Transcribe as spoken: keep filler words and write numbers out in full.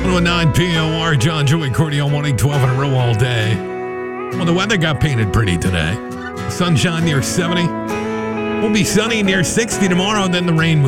seven one nine P O R, John, Joey, Cordy on one eight twelve in a row all day. Well, the weather got painted pretty today. Sunshine near seventy. Will be sunny near sixty tomorrow, and then the rain moves.